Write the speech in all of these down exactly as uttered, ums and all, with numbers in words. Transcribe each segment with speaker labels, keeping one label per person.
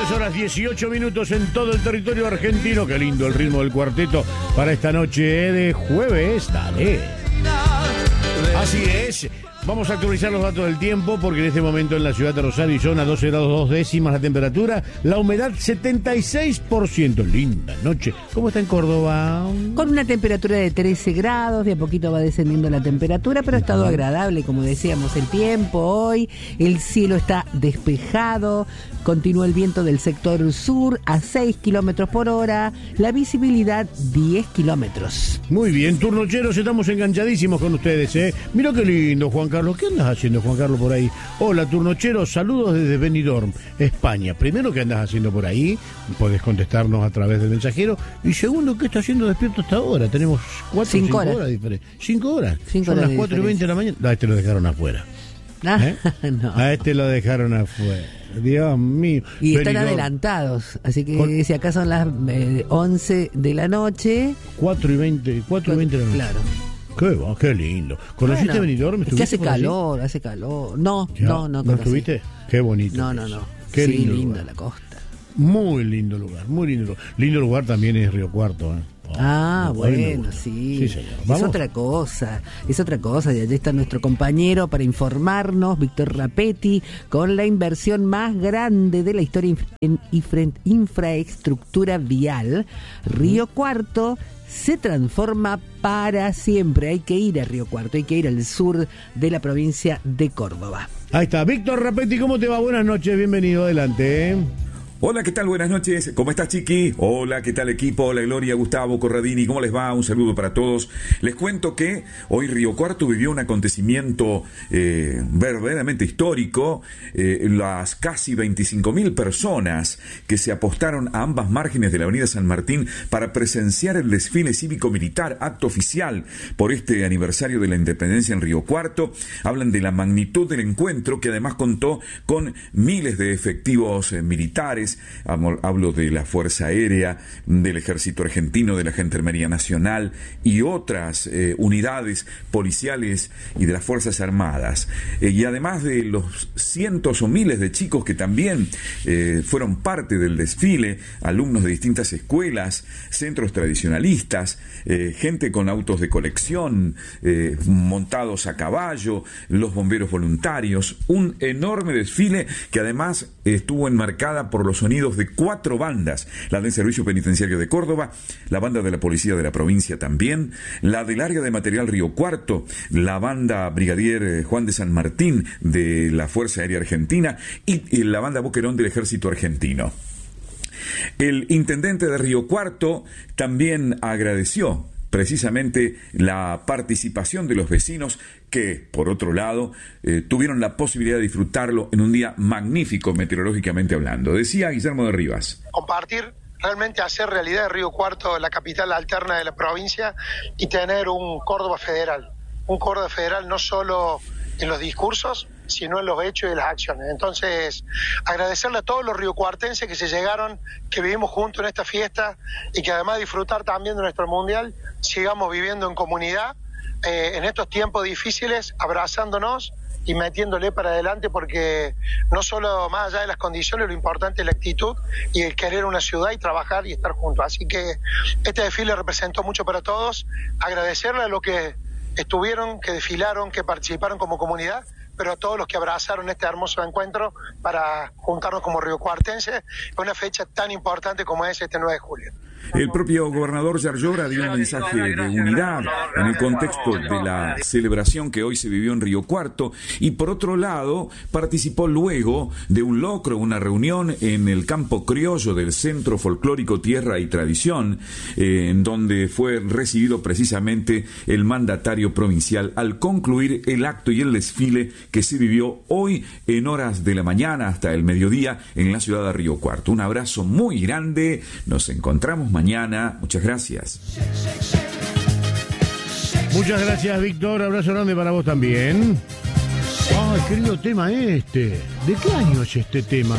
Speaker 1: diez horas dieciocho minutos en todo el territorio argentino. Qué lindo el ritmo del cuarteto para esta noche de jueves. Dale. Así es. Vamos a actualizar los datos del tiempo porque en este momento en la ciudad de Rosario son a doce grados dos décimas la temperatura, la humedad setenta y seis por ciento. Linda noche. ¿Cómo está en Córdoba?
Speaker 2: Con una temperatura de trece grados, de a poquito va descendiendo la temperatura, pero ha estado agradable, como decíamos, el tiempo hoy. El cielo está despejado, continúa el viento del sector sur a seis kilómetros por hora, la visibilidad diez kilómetros.
Speaker 1: Muy bien, turnocheros, estamos enganchadísimos con ustedes, ¿eh? Mira qué lindo, Juan Carlos. ¿Qué andas haciendo, Juan Carlos, por ahí? Hola, turnocheros, saludos desde Benidorm, España. Primero, ¿qué andas haciendo por ahí? Podés contestarnos a través del mensajero. Y segundo, ¿qué está haciendo despierto hasta ahora? Tenemos cuatro, cinco, cinco horas. horas diferentes. ¿Cinco horas?
Speaker 2: Cinco
Speaker 1: Son
Speaker 2: horas
Speaker 1: las cuatro y veinte de la mañana. A este lo dejaron afuera.
Speaker 2: Ah,
Speaker 1: ¿Eh?
Speaker 2: no.
Speaker 1: A este lo dejaron afuera. Dios mío.
Speaker 2: Y están
Speaker 1: Benidorm.
Speaker 2: Adelantados, así que
Speaker 1: Con...
Speaker 2: si acá son las eh, once de la noche.
Speaker 1: cuatro y veinte, cuatro y veinte de la noche.
Speaker 2: Claro.
Speaker 1: Qué, qué lindo. ¿Conociste
Speaker 2: Bueno,
Speaker 1: Benidorm?
Speaker 2: es que hace calor, hace calor. No,
Speaker 1: ¿Ya?
Speaker 2: no, no.
Speaker 1: ¿No estuviste? Qué bonito.
Speaker 2: No, no, no.
Speaker 1: Qué
Speaker 2: sí,
Speaker 1: lindo
Speaker 2: linda
Speaker 1: lugar.
Speaker 2: la costa.
Speaker 1: Muy lindo lugar, muy lindo lugar. Lindo lugar también es Río Cuarto, ¿eh? Oh,
Speaker 2: Ah,
Speaker 1: no,
Speaker 2: bueno,
Speaker 1: no,
Speaker 2: sí.
Speaker 1: Sí, señor.
Speaker 2: Es
Speaker 1: ¿Vamos?
Speaker 2: otra cosa, es otra cosa. Y allí está nuestro compañero para informarnos, Víctor Rapetti, con la inversión más grande de la historia en infraestructura vial. Río Cuarto se transforma para siempre. Hay que ir a Río Cuarto, hay que ir al sur de la provincia de Córdoba.
Speaker 1: Ahí está, Víctor Rapetti, ¿cómo te va? Buenas noches, bienvenido, adelante.
Speaker 3: Hola, ¿qué tal? Buenas noches. ¿Cómo estás, Chiqui? Hola, ¿qué tal, equipo? Hola, Gloria, Gustavo, Corradini. ¿Cómo les va? Un saludo para todos. Les cuento que hoy Río Cuarto vivió un acontecimiento eh, verdaderamente histórico. Eh, las casi veinticinco mil personas que se apostaron a ambas márgenes de la avenida San Martín para presenciar el desfile cívico-militar, acto oficial por este aniversario de la independencia en Río Cuarto, hablan de la magnitud del encuentro, que además contó con miles de efectivos eh, militares. Hablo de la Fuerza Aérea, del Ejército Argentino, de la Gendarmería Nacional y otras eh, unidades policiales y de las Fuerzas Armadas. Eh, y además de los cientos o miles de chicos que también eh, fueron parte del desfile, alumnos de distintas escuelas, centros tradicionalistas, eh, gente con autos de colección, eh, montados a caballo, los bomberos voluntarios, un enorme desfile que además estuvo enmarcada por los sonidos de cuatro bandas, la del Servicio Penitenciario de Córdoba, la banda de la Policía de la provincia también, la del área de material Río Cuarto, la banda Brigadier Juan de San Martín de la Fuerza Aérea Argentina y, y la banda Boquerón del Ejército Argentino. El intendente de Río Cuarto también agradeció precisamente la participación de los vecinos que, por otro lado, eh, tuvieron la posibilidad de disfrutarlo en un día magnífico meteorológicamente hablando. Decía Guillermo de Rivas.
Speaker 4: Compartir, realmente hacer realidad de Río Cuarto la capital alterna de la provincia y tener un Córdoba federal. Un Córdoba federal no solo en los discursos, sino en los hechos y en las acciones. Entonces, agradecerle a todos los riocuartenses que se llegaron, que vivimos juntos en esta fiesta y que además de disfrutar también de nuestro mundial, sigamos viviendo en comunidad, eh, en estos tiempos difíciles, abrazándonos y metiéndole para adelante, porque no solo más allá de las condiciones, lo importante es la actitud y el querer una ciudad y trabajar y estar juntos. Así que este desfile representó mucho para todos. Agradecerle a los que estuvieron, que desfilaron, que participaron como comunidad, pero a todos los que abrazaron este hermoso encuentro para juntarnos como riocuartenses en una fecha tan importante como es este nueve de julio.
Speaker 3: El propio gobernador Yarlora dio un mensaje de unidad en el contexto de la celebración que hoy se vivió en Río Cuarto y por otro lado participó luego de un locro, una reunión en el campo criollo del Centro Folclórico Tierra y Tradición, eh, en donde fue recibido precisamente el mandatario provincial al concluir el acto y el desfile que se vivió hoy en horas de la mañana hasta el mediodía en la ciudad de Río Cuarto. Un abrazo muy grande, nos encontramos mañana. Muchas gracias.
Speaker 1: Muchas gracias, Víctor. Abrazo grande para vos también. Ay, qué lindo tema este. ¿De qué año es este tema?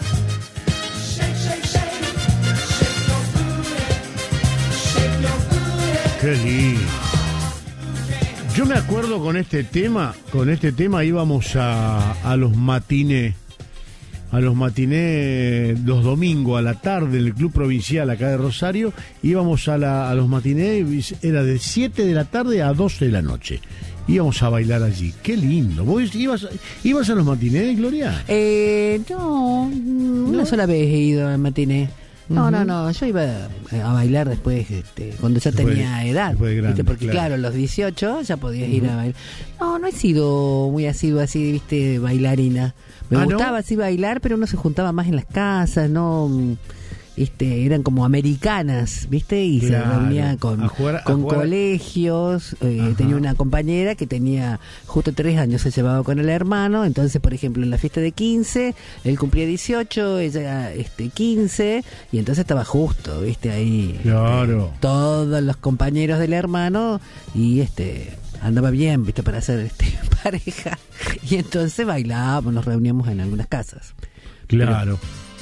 Speaker 1: Qué lindo. Yo me acuerdo con este tema, con este tema íbamos a, a los matines, a los matinés los domingos a la tarde en el Club Provincial acá de Rosario. Íbamos a, la, a los matinés, era de siete de la tarde a doce de la noche. Íbamos a bailar allí. Qué lindo. ¿Vos ibas, ibas a los matinés, Gloria?
Speaker 2: Eh, no, una
Speaker 1: ¿No?
Speaker 2: sola vez he ido al matiné. No,
Speaker 1: Ujú.
Speaker 2: no, no, yo iba a bailar después, este, cuando ya
Speaker 1: Después-
Speaker 2: tenía edad,
Speaker 1: después de grande,
Speaker 2: ¿viste? Porque
Speaker 1: claro.
Speaker 2: claro, a los dieciocho ya podías ir a bailar. No, no he sido muy asiduo así, viste, bailarina. Me
Speaker 1: Ah, ¿no?
Speaker 2: gustaba así bailar, pero uno se juntaba más en las casas, no, este, eran como americanas, viste, y
Speaker 1: Claro,
Speaker 2: se reunía con,
Speaker 1: a jugar- a
Speaker 2: con
Speaker 1: jugar-
Speaker 2: colegios. eh,
Speaker 1: Ajá.
Speaker 2: tenía una compañera que tenía justo tres años, se llevaba con el hermano, entonces, por ejemplo, en la fiesta de quince, él cumplía dieciocho, ella este quince, y entonces estaba justo, viste, ahí
Speaker 1: Claro.
Speaker 2: este, todos los compañeros del hermano, y este andaba bien, viste, para hacer este pareja, y entonces bailábamos, nos reuníamos en algunas casas.
Speaker 1: Claro.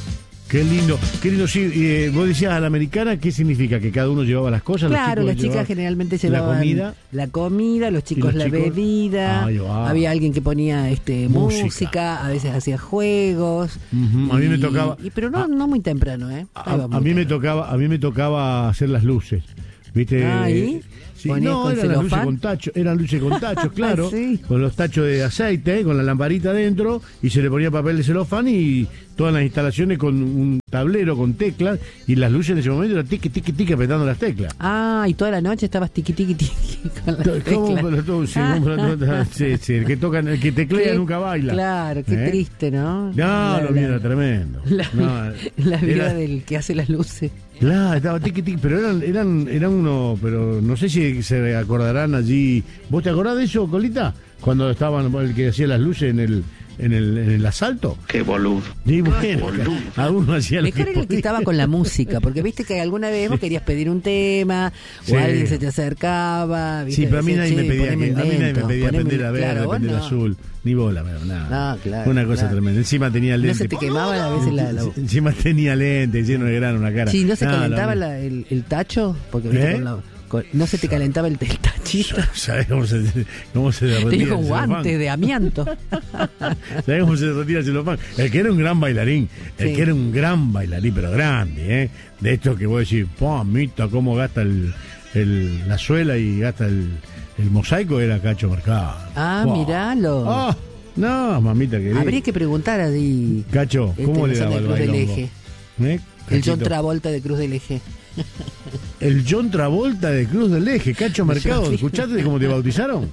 Speaker 1: Qué lindo, qué lindo, sí. Eh, vos decías a la americana, ¿qué significa? ¿Que cada uno llevaba las cosas?
Speaker 2: Claro,
Speaker 1: los
Speaker 2: las
Speaker 1: chicos
Speaker 2: chicas
Speaker 1: llevaban
Speaker 2: generalmente
Speaker 1: la
Speaker 2: llevaban
Speaker 1: comida.
Speaker 2: la comida, los chicos
Speaker 1: los
Speaker 2: la
Speaker 1: chicos?
Speaker 2: bebida,
Speaker 1: Ay, wow.
Speaker 2: había alguien que ponía este
Speaker 1: Música.
Speaker 2: música, a veces hacía juegos.
Speaker 1: Ujú, a mí me
Speaker 2: y-
Speaker 1: tocaba-
Speaker 2: y- pero no,
Speaker 1: a-
Speaker 2: no muy temprano, ¿eh?
Speaker 1: A,
Speaker 2: Iba
Speaker 1: a
Speaker 2: muy
Speaker 1: mí me
Speaker 2: temprano.
Speaker 1: tocaba, a mí me tocaba hacer las luces, ¿viste?
Speaker 2: Ah, ¿y?
Speaker 1: Sí,
Speaker 2: ¿Ponías
Speaker 1: no,
Speaker 2: con
Speaker 1: eran las luces
Speaker 2: celofán?
Speaker 1: con tachos, eran luces con tachos, claro,
Speaker 2: Ah, sí.
Speaker 1: con los tachos de aceite, con la lamparita adentro, y se le ponía papel de celofán y todas las instalaciones con un tablero con teclas, y las luces en ese momento eran tiqui, tiqui, tiqui, apretando las teclas.
Speaker 2: Ah, y toda la noche estabas tiqui tiqui tiqui con la
Speaker 1: ¿Cómo?
Speaker 2: tecla.
Speaker 1: Pero todo, sí, ¿cómo? Pero todo- sí, sí, el que toca, el que teclea
Speaker 2: Qué-
Speaker 1: nunca baila.
Speaker 2: Claro, qué
Speaker 1: ¿Eh?
Speaker 2: triste, ¿no?
Speaker 1: No,
Speaker 2: La-
Speaker 1: lo
Speaker 2: la-
Speaker 1: mío era tremendo.
Speaker 2: La,
Speaker 1: No,
Speaker 2: la vida
Speaker 1: era-
Speaker 2: del que hace las luces.
Speaker 1: Claro, estaba tiqui tiqui, pero eran, eran, eran uno, pero no sé si se acordarán allí. ¿Vos te acordás de eso, Colita? Cuando estaban el que hacía las luces en el, en el, en el asalto.
Speaker 5: Qué boludo.
Speaker 1: Y bueno, alguno hacía lo
Speaker 2: Mejor era el que
Speaker 1: podía.
Speaker 2: estaba con la música, porque viste que alguna vez vos querías pedir un tema,
Speaker 1: Sí.
Speaker 2: o alguien se te acercaba. ¿viste?
Speaker 1: Sí, pero a mí
Speaker 2: Decía,
Speaker 1: nadie me
Speaker 2: "Che,
Speaker 1: pedía
Speaker 2: poneme
Speaker 1: que,
Speaker 2: un
Speaker 1: a mí nadie me
Speaker 2: lento,
Speaker 1: pedía
Speaker 2: poneme
Speaker 1: prender
Speaker 2: un-".
Speaker 1: la verde,
Speaker 2: Claro, vos
Speaker 1: prender
Speaker 2: no.
Speaker 1: azul, ni bola, pero nada.
Speaker 2: No, claro,
Speaker 1: Una cosa
Speaker 2: claro.
Speaker 1: tremenda. Encima tenía
Speaker 2: No
Speaker 1: lente.
Speaker 2: se te quemaba a veces la... la-
Speaker 1: Encima tenía lente, lleno de grano en la cara.
Speaker 2: Sí, no se
Speaker 1: No,
Speaker 2: calentaba
Speaker 1: la-
Speaker 2: la- el, el tacho, porque viste,
Speaker 1: ¿Eh?
Speaker 2: con la- con- no se te calentaba el, el tachito.
Speaker 1: ¿Sabés cómo se, cómo se derretía
Speaker 2: Tenía
Speaker 1: el
Speaker 2: un
Speaker 1: celofán?
Speaker 2: guante de amianto.
Speaker 1: ¿Sabés cómo se derretía el celofán? El que era un gran bailarín, el
Speaker 2: Sí.
Speaker 1: que era un gran bailarín, pero grande, ¿eh? De estos que vos decís, ¡pum! Mita, cómo gasta el, el- la suela y gasta el, el mosaico, era Cacho Mercado.
Speaker 2: Ah,
Speaker 1: ¡Pum!
Speaker 2: miralo.
Speaker 1: ¡Ah! No, mamita querida.
Speaker 2: Habría que preguntar así.
Speaker 1: Cacho, ¿cómo
Speaker 2: este,
Speaker 1: le
Speaker 2: no
Speaker 1: daba
Speaker 2: sé,
Speaker 1: el
Speaker 2: de Cruz del
Speaker 1: bailongo?
Speaker 2: Eje.
Speaker 1: ¿Eh?
Speaker 2: El
Speaker 1: Cachito.
Speaker 2: John Travolta de Cruz del Eje.
Speaker 1: El John Travolta de Cruz del Eje, Cacho Mercado.
Speaker 2: Sí.
Speaker 1: ¿Escuchaste cómo te bautizaron?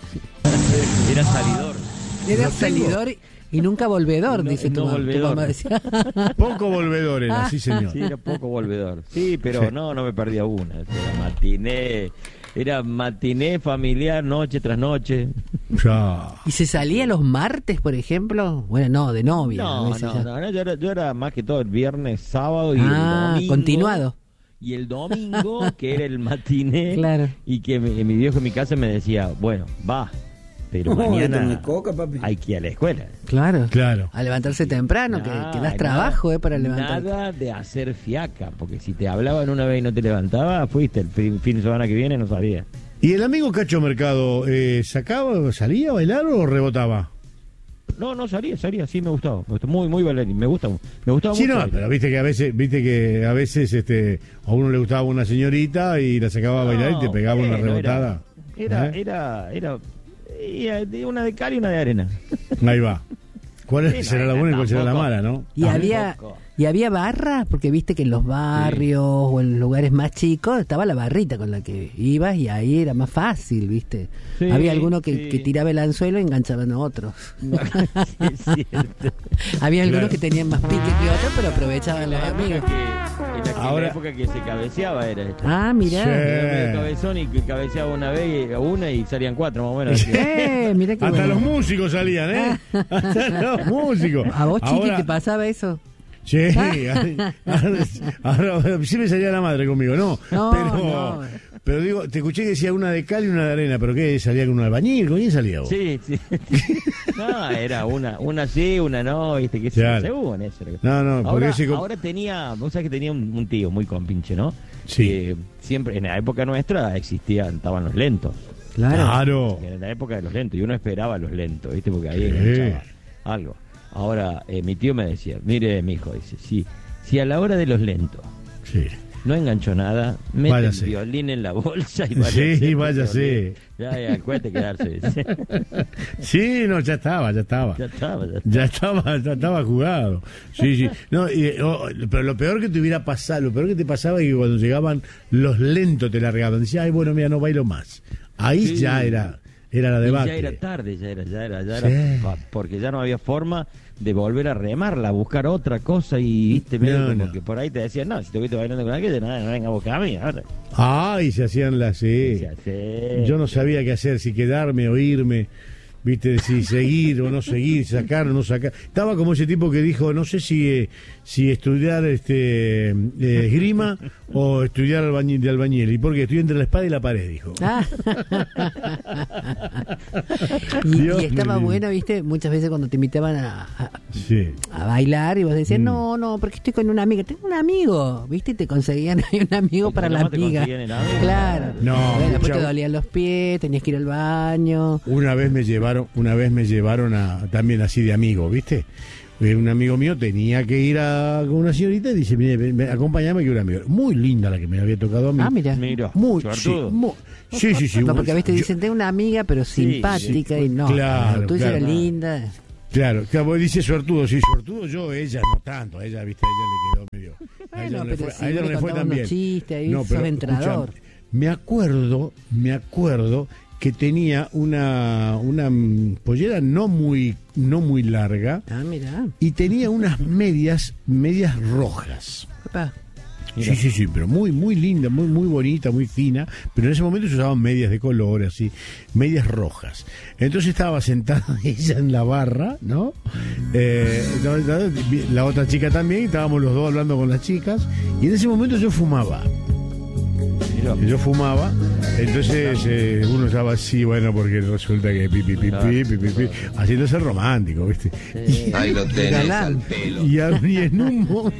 Speaker 5: Era salidor.
Speaker 2: Era
Speaker 1: No tengo.
Speaker 2: salidor y nunca volvedor,
Speaker 5: No-
Speaker 2: dice tu,
Speaker 5: no
Speaker 2: mam- tu
Speaker 5: volvedor.
Speaker 2: mamá. Decía.
Speaker 1: Poco volvedor era, sí señor.
Speaker 5: Sí, era poco volvedor. Sí, pero
Speaker 1: Sí.
Speaker 5: no, no me perdía una. Era matiné, era matiné familiar noche tras noche.
Speaker 1: Ya.
Speaker 2: ¿Y se salía los martes, por ejemplo? Bueno, no, de novia. a
Speaker 5: No,
Speaker 2: veces
Speaker 5: no,
Speaker 2: ya.
Speaker 5: no, no, yo era, yo era más que todo el viernes, sábado y
Speaker 2: Ah,
Speaker 5: el domingo.
Speaker 2: continuado.
Speaker 5: Y el domingo, que era el matiné,
Speaker 2: Claro.
Speaker 5: y que mi, mi viejo en mi casa me decía, bueno, va, pero mañana hay que ir a la escuela.
Speaker 2: Claro.
Speaker 1: Claro.
Speaker 2: A levantarse temprano, que,
Speaker 5: Nah,
Speaker 2: que das
Speaker 5: nada-
Speaker 2: trabajo, eh, para levantar.
Speaker 5: Nada de hacer fiaca, porque si te hablaban una vez y no te levantaba, fuiste el fin, fin de semana que viene, no sabía.
Speaker 1: ¿Y el amigo Cacho Mercado eh, sacaba, salía a bailar o rebotaba?
Speaker 5: No, no salía, salía, sí me gustaba, me gustó muy, muy bailarín, me gusta, me gustaba
Speaker 1: Sí,
Speaker 5: mucho.
Speaker 1: no,
Speaker 5: bailar.
Speaker 1: pero viste que a veces, viste que a veces este, a uno le gustaba una señorita y la sacaba a bailar y te
Speaker 5: No,
Speaker 1: pegaba una
Speaker 5: bueno,
Speaker 1: rebotada.
Speaker 5: Era,
Speaker 1: ¿Eh?
Speaker 5: era, era, era, de una de cal y una de arena.
Speaker 1: Ahí va. ¿Cuál es-
Speaker 5: Sí, no,
Speaker 1: será la
Speaker 5: no,
Speaker 1: buena y cuál será la
Speaker 5: tampoco.
Speaker 1: mala, no?
Speaker 2: Y había,
Speaker 5: Tampoco.
Speaker 2: y había barra, porque viste que en los barrios o en lugares más chicos estaba la barrita con la que ibas y ahí era más fácil, viste.
Speaker 5: Sí,
Speaker 2: había alguno que,
Speaker 5: sí.
Speaker 2: que tiraba el anzuelo y enganchaban a otros.
Speaker 5: Sí, es cierto.
Speaker 2: Había algunos
Speaker 1: Claro.
Speaker 2: que tenían más pique que otros, pero aprovechaban
Speaker 5: En
Speaker 2: los
Speaker 5: la época
Speaker 2: amigos.
Speaker 5: que, en la, en
Speaker 1: Ahora-
Speaker 5: la época que se cabeceaba era esto.
Speaker 2: Ah, mirá.
Speaker 1: Sí.
Speaker 5: Era medio cabezón y que cabeceaba una vez y- una y salían cuatro más o menos.
Speaker 2: Eh, mirá qué
Speaker 1: Hasta
Speaker 2: bueno.
Speaker 1: los músicos salían, ¿eh? Hasta los músicos.
Speaker 2: ¿A vos, Chiqui,
Speaker 1: Ahora-
Speaker 2: te pasaba eso?
Speaker 1: Sí, ahora, ahora sí me salía la madre conmigo, no.
Speaker 2: No,
Speaker 1: pero,
Speaker 2: no.
Speaker 1: pero digo, te escuché que decía una de cal y una de arena, pero ¿qué? ¿Salía con un albañil? ¿Con quién salía vos?
Speaker 5: Sí, sí. No, era una, una sí, una no, viste, que
Speaker 1: Claro.
Speaker 5: se según eso.
Speaker 1: No, no, porque
Speaker 5: ahora,
Speaker 1: ese co-
Speaker 5: ahora tenía, vos sabés que tenía un, un tío muy compinche, ¿no?
Speaker 1: Sí.
Speaker 5: Que siempre, en la época nuestra existían, estaban los lentos.
Speaker 2: Claro.
Speaker 1: Claro.
Speaker 5: En la época de los lentos, y uno esperaba los lentos, ¿viste? Porque ahí
Speaker 1: Sí.
Speaker 5: enganchaba algo. Ahora, eh, mi tío me decía, mire, mi hijo, dice, si, si a la hora de los lentos
Speaker 1: sí.
Speaker 5: no enganchó nada, mete váyase. El violín en la bolsa y váyase.
Speaker 1: Sí, váyase.
Speaker 5: Ya, ya, acuérdate quedarse.
Speaker 1: Sí, no, ya estaba, ya estaba.
Speaker 5: Ya estaba, ya estaba.
Speaker 1: Ya estaba, ya estaba jugado. Sí, sí. No, y, oh, pero lo peor que te hubiera pasado, lo peor que te pasaba es que cuando llegaban los lentos te largaban. Decía, ay, bueno, mira, no bailo más. Ahí sí. ya era... Era la debate.
Speaker 5: Ya era tarde, ya era, ya era, ya era, sí. Porque ya no había forma de volver a remarla, a buscar otra cosa y viste, medio no, como no. que por ahí te decían, no, si te viste bailando con aquella, no, no venga a buscar a mí. Ahora.
Speaker 1: Ah, y se hacían las, sí. Se hace, yo no sabía qué hacer, si quedarme o irme, viste, si seguir o no seguir, sacar o no sacar. Estaba como ese tipo que dijo, no sé si eh, si estudiar este eh, esgrima o estudiar albañil, de albañil. ¿Y por qué? Estoy entre la espada y la pared, dijo.
Speaker 2: Ah. y, y estaba bueno, viste, muchas veces cuando te invitaban a, a, sí. a bailar y vos decías, mm. no, no, porque estoy con una amiga. Tengo un amigo, viste, y te conseguían ahí un amigo para la amiga. Claro.
Speaker 1: No,
Speaker 2: bueno, después te dolían los pies, tenías que ir al baño.
Speaker 1: Una vez me llevaron, una vez me llevaron a también así de amigo, ¿viste? Un amigo mío tenía que ir a, con una señorita y dice, mire, acompáñame que una amiga. Muy linda la que me había tocado a mí.
Speaker 2: Ah, mira.
Speaker 5: Mira,
Speaker 1: muy, sí, muy, sí, sí, sí.
Speaker 2: No, porque a veces dicen, tengo una amiga, pero sí, simpática sí, y no.
Speaker 1: Claro,
Speaker 2: la tuya
Speaker 1: claro.
Speaker 2: era linda.
Speaker 1: Claro, claro, vos dices suertudo, sí, suertudo yo, ella no tanto, a ella, viste, a ella le quedó medio...
Speaker 2: Bueno,
Speaker 1: a ella no
Speaker 2: pero
Speaker 1: le fue,
Speaker 2: si
Speaker 1: a ella no le fue tan bien.
Speaker 2: Chiste, ahí
Speaker 1: no,
Speaker 2: sos
Speaker 1: pero,
Speaker 2: entrenador.
Speaker 1: Escuchame, me acuerdo, me acuerdo que tenía una una pollera no muy no muy larga.
Speaker 2: Ah, mira.
Speaker 1: Y tenía unas medias medias rojas.
Speaker 2: Papá.
Speaker 1: Sí, sí, sí, pero muy muy linda, muy muy bonita, muy fina, pero en ese momento se usaban medias de color así, medias rojas. Entonces estaba sentada ella en la barra, ¿no? Eh, la otra chica también, y estábamos los dos hablando con las chicas, y en ese momento yo fumaba. Yo fumaba, entonces eh, uno estaba así, bueno, porque resulta que pi, pi, pi, pi, pi, pi, pi, haciéndose romántico, ¿viste?
Speaker 6: Sí. Ahí lo tenés al pelo.
Speaker 1: Y, a, y, en un mo-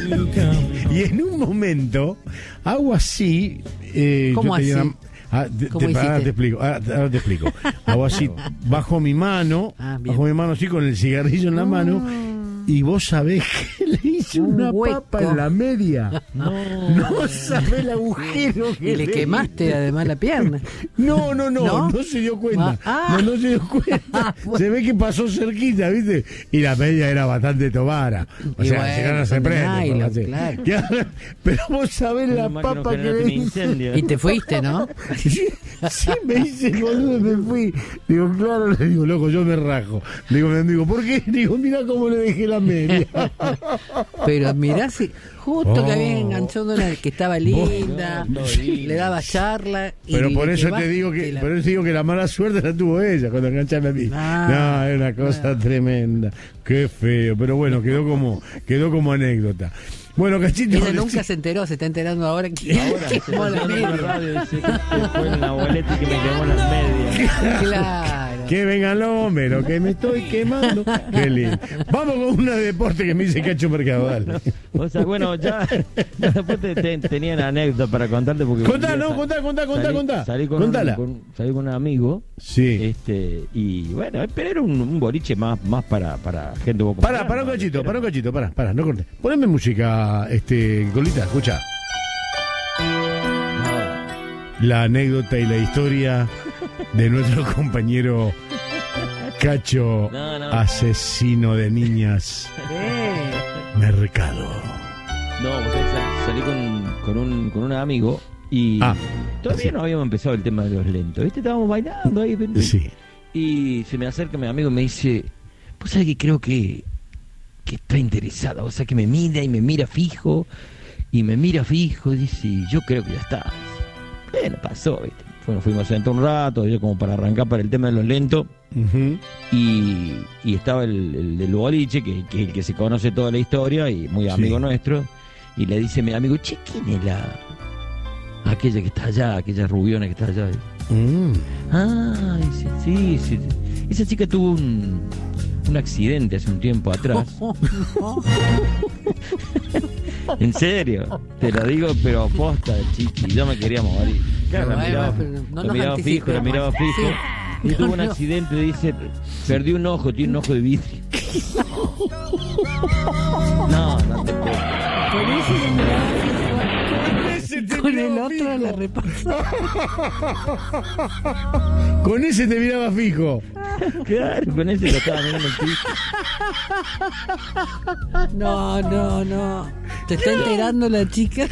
Speaker 1: y en un momento hago así. Eh,
Speaker 2: ¿Cómo así?
Speaker 1: Una, ah, te, te, ahora te explico, ahora, ahora te explico. Hago así, bajo mi mano, ah, bajo mi mano así con el cigarrillo en la mano. Y vos sabés que le hice
Speaker 2: un
Speaker 1: una
Speaker 2: hueco.
Speaker 1: papa en la media. No, no sabés el agujero que
Speaker 2: y le, le quemaste hice. Además la pierna.
Speaker 1: No, no, no, no, no se dio cuenta. Ah. No, no se dio cuenta. Ah, bueno. Se ve que pasó cerquita, ¿viste? Y la media era bastante tomara. O y sea, bueno, si no, no se prende. Claro. Pero vos sabés la papa que, que le hice.
Speaker 2: Y te fuiste, ¿no?
Speaker 1: Sí, sí, me hice el boludo, me fui. Digo, claro, le digo, loco, yo me rajo. Le digo, mi amigo, ¿por qué? Digo, mira cómo le dejé la media.
Speaker 2: Pero mirá si justo oh. que había enganchado una que estaba linda, no, no, le daba charla. Y
Speaker 1: pero por eso te digo que, la... por eso digo que la mala suerte la tuvo ella cuando enganchame a mí. Ah, no, es una cosa ah. tremenda. Qué feo, pero bueno, quedó como, quedó como anécdota. Bueno, Cachito.
Speaker 2: Ella nunca ch- se enteró, se está enterando ahora que
Speaker 5: ahora se quemó la media. Radio, dice que fue la boleta que me quemó las medias.
Speaker 2: Claro.
Speaker 1: Que venga el hombre, lo que me estoy quemando. Qué lindo. Vamos con una de deporte que me dice Cacho Mercado. Dale.
Speaker 5: O sea, bueno, ya, ya después te, te, tenían anécdota para contarte. Porque
Speaker 1: contá, no, contá, contá, contá,
Speaker 5: salí,
Speaker 1: contá.
Speaker 5: Salí con, un, con, salí con un amigo.
Speaker 1: Sí.
Speaker 5: Este, y bueno, pero era un, un boliche más, más para, para gente un poco.
Speaker 1: Pará, pará un cachito, pará un cachito, pará, pará, no cortes. Poneme música, este, Colita, escucha. La anécdota y la historia de nuestro compañero Cacho, no, no. asesino de niñas.
Speaker 2: ¿Qué?
Speaker 5: Mercado. No, pues salí con, con, un, con un amigo y ah, todavía así. No habíamos empezado el tema de los lentos. ¿Viste? Estábamos bailando ahí.
Speaker 1: Sí.
Speaker 5: Y se me acerca mi amigo y me dice, pues sabes que creo que, que está interesada. O sea, que me mira y me mira fijo. Y me mira fijo y dice, yo creo que ya está. Bueno, pasó, ¿viste? Bueno, fuimos a sentar un rato, yo como para arrancar para el tema de los lentos. Uh-huh. y, y estaba el, el del boliche, que, que el que se conoce toda la historia y muy amigo sí. nuestro. Y le dice mi amigo, che, ¿quién es la aquella que está allá, aquella rubiona que está allá? Mm. Ah, dice, sí, sí. Esa chica tuvo un, un accidente hace un tiempo atrás. En serio, te lo digo, pero posta, chiqui, yo me quería morir. Claro, la miraba, no la miraba fijo, la miraba fijo. Sí. Y tuvo un accidente, dice, perdió un ojo, tiene un ojo de vidrio. No, no te puedo.
Speaker 2: Con ese le miraba
Speaker 1: Ese te
Speaker 2: fijo, con el
Speaker 1: miraba
Speaker 2: otro
Speaker 1: fijo.
Speaker 2: la repasaba.
Speaker 1: Con ese te miraba fijo.
Speaker 5: Claro, con ese lo estaba mirando el piso.
Speaker 2: No, no, no. ¿Te está enterando la chica?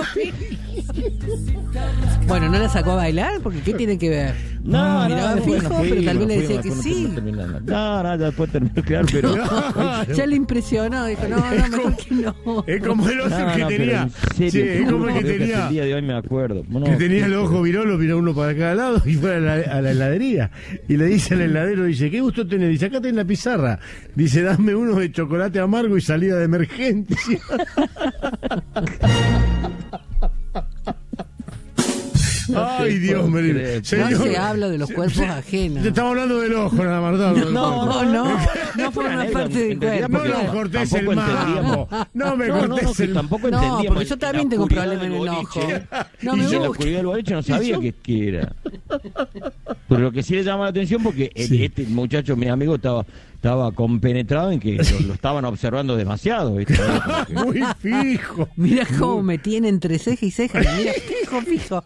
Speaker 2: Bueno, ¿no la sacó a bailar? Porque ¿qué tiene que ver?
Speaker 5: No,
Speaker 2: miraba
Speaker 5: no,
Speaker 2: fijo,
Speaker 5: no,
Speaker 2: pero tal vez le decía
Speaker 5: fuimos,
Speaker 2: que
Speaker 5: fuimos,
Speaker 2: sí.
Speaker 5: fuimos terminando. No, no, ya después terminó, claro, pero...
Speaker 2: Ya le impresionó, dijo, no, no, mejor que no.
Speaker 1: Es como el otro
Speaker 5: No,
Speaker 1: que
Speaker 5: no, pero
Speaker 1: tenía.
Speaker 5: en serio,
Speaker 1: Sí,
Speaker 5: te
Speaker 1: es
Speaker 5: juro
Speaker 1: como el que
Speaker 5: que hasta
Speaker 1: tenía.
Speaker 5: el día de hoy me acuerdo. No,
Speaker 1: Que tenía el
Speaker 5: qué-
Speaker 1: ojo virolo, miró uno para cada lado y fue a la, a la heladería. Y le dice al heladero, dice, ¿qué gusto tenés? Dice, acá tenés la pizarra. Dice, dame uno de chocolate amargo y salida de emergencia. Ay, Dios mío.
Speaker 2: No se habla de los cuerpos ajenos.
Speaker 1: Te estamos hablando del ojo, nada más. No,
Speaker 2: No, no, no, no forma
Speaker 5: anécdota,
Speaker 2: parte del
Speaker 5: en realidad,
Speaker 2: cuerpo.
Speaker 1: no
Speaker 5: porque
Speaker 1: me cortés el
Speaker 5: tampoco
Speaker 1: mambo.
Speaker 5: entendíamos.
Speaker 1: No me
Speaker 5: No, no,
Speaker 1: cortés
Speaker 5: no, que
Speaker 1: el
Speaker 5: tampoco
Speaker 2: No,
Speaker 5: entendíamos.
Speaker 2: porque yo
Speaker 5: en
Speaker 2: también
Speaker 5: la
Speaker 2: tengo
Speaker 5: oscuridad
Speaker 2: problema en
Speaker 5: del
Speaker 2: el
Speaker 5: boliche.
Speaker 2: ojo. No
Speaker 5: Y
Speaker 2: me
Speaker 5: yo en la
Speaker 2: gusta.
Speaker 5: oscuridad del boliche no sabía
Speaker 1: yo?
Speaker 5: qué, qué era. Pero lo que sí le llama la atención porque el-
Speaker 1: Sí.
Speaker 5: este muchacho, mi amigo, estaba estaba compenetrado en que lo, lo estaban observando demasiado, ¿viste?
Speaker 1: Muy fijo.
Speaker 2: Mira cómo me tiene entre ceja y ceja. Mira, fijo, fijo.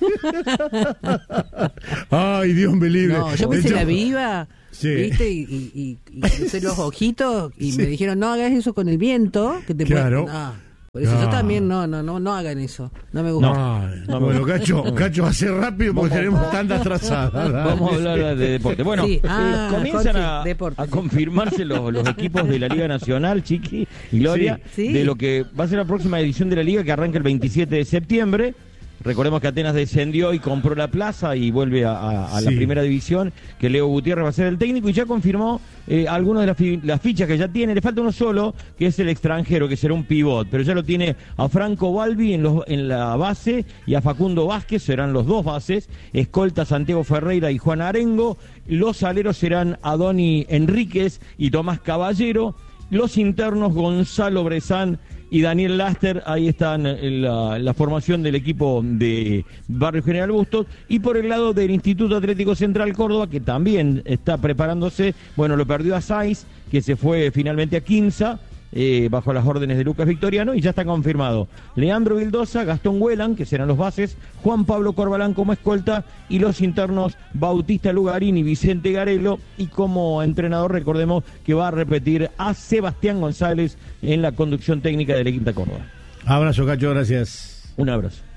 Speaker 1: Ay, Dios me libre.
Speaker 2: No, yo me hice
Speaker 1: Yo-
Speaker 2: la viva,
Speaker 1: Sí.
Speaker 2: ¿viste? Y, y, y, y crucé los ojitos y
Speaker 1: Sí.
Speaker 2: me dijeron, no hagas eso con el viento, que te
Speaker 1: Claro.
Speaker 2: puede... No. Por eso
Speaker 1: No.
Speaker 2: yo también, no, no, no, no hagan eso. No me gusta.
Speaker 1: Ay,
Speaker 5: No me
Speaker 1: bueno,
Speaker 5: gusta.
Speaker 1: Cacho, Cacho, hace rápido porque tenemos tantas trazadas.
Speaker 5: Vamos a hablar de deporte. Bueno,
Speaker 2: Sí.
Speaker 5: eh,
Speaker 2: Ah,
Speaker 5: comienzan
Speaker 2: Jorge,
Speaker 5: a,
Speaker 2: deporte,
Speaker 5: a
Speaker 2: sí.
Speaker 5: confirmarse los, los equipos de la Liga Nacional, Chiqui y Gloria,
Speaker 2: Sí. Sí.
Speaker 5: de lo que va a ser la próxima edición de la Liga que arranca el veintisiete de septiembre. Recordemos que Atenas descendió y compró la plaza y vuelve a, a- a la
Speaker 1: Sí.
Speaker 5: primera división, que Leo Gutiérrez va a ser el técnico y ya confirmó eh, algunas de las, fi- las fichas que ya tiene. Le falta uno solo, que es el extranjero, que será un pivot, pero ya lo tiene a Franco Balbi en, los, en la base y a Facundo Vázquez, serán los dos bases, escolta Santiago Ferreira y Juan Arengo, los aleros serán Adoni Enríquez y Tomás Caballero, los internos Gonzalo Brezán y Daniel Laster, ahí están en la, la formación del equipo de Barrio General Bustos, y por el lado del Instituto Atlético Central Córdoba, que también está preparándose, bueno, lo perdió a Saiz, que se fue finalmente a Quinza, eh, bajo las órdenes de Lucas Victoriano, y ya está confirmado Leandro Vildosa, Gastón Huelan, que serán los bases, Juan Pablo Corbalán como escolta, y los internos Bautista Lugarín y Vicente Garelo, y como entrenador recordemos que va a repetir a Sebastián González en la conducción técnica del equipo de Córdoba.
Speaker 1: Abrazo, Cacho, gracias.
Speaker 5: Un abrazo.